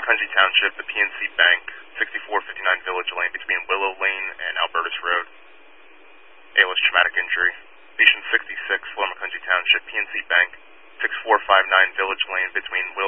Macungie Township, the PNC Bank, 6459 Village Lane between Willow Lane and Albertus Road. ALS traumatic injury. Patient 66, Lower Macungie Township, PNC Bank, 6459 Village Lane between Willow